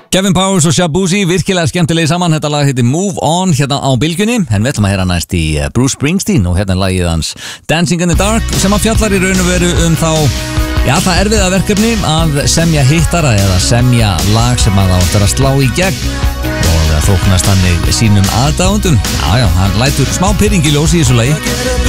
Kevin Powers og Shabuzi, virkilega skemmtilegi saman. Þetta lag heitir Move On hérna á bylgjunni. En við ætlum að heyra næst í Bruce Springsteen og hérna lagið hans Dancing in the Dark, sem að fjallar í raun og veru þá það erfiða verkefni að semja hittara eða semja lag sem að það áttar að slá í gegn og þóknast þannig sínum aðdáendum. Hann lætur smá pirring í ljós í þessu lagi.